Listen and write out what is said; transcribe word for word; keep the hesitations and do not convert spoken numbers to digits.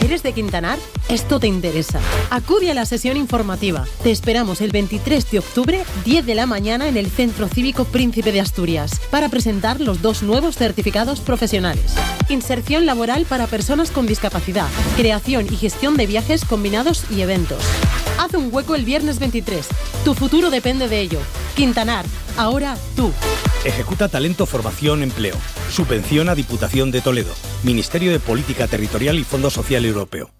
¿Eres de Quintanar? Esto te interesa. Acude a la sesión informativa. Te esperamos el veintitrés de octubre, diez de la mañana, en el Centro Cívico Príncipe de Asturias, para presentar los dos nuevos certificados profesionales. Inserción laboral para personas con discapacidad, creación y gestión de viajes combinados y eventos. Haz un hueco el viernes veintitrés. Tu futuro depende de ello. Quintanar, ahora tú. Ejecuta Talento, Formación, Empleo. Subvención a Diputación de Toledo. Ministerio de Política Territorial y Fondo Social Europeo.